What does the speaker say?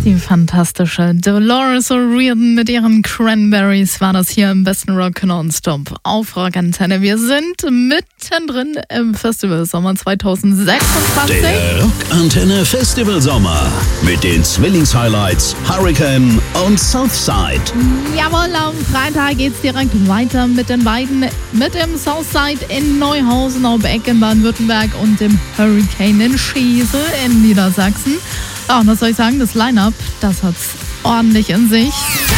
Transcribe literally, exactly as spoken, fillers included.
Die fantastische Dolores O'Riordan mit ihren Cranberries war das hier im besten Rock Nonstop auf Rock Antenne. Wir sind mittendrin im Festival Sommer zwanzig sechsundzwanzig. Der Rock Antenne Festival Sommer mit den Zwillings-Highlights Hurricane und Southside. Jawohl, am Freitag geht's direkt weiter mit den beiden, mit dem Southside in Neuhausen auf Eck in Baden-Württemberg und dem Hurricane in Schiese in Niedersachsen. Ja, und was soll ich sagen, das Line-Up, das hat's ordentlich in sich.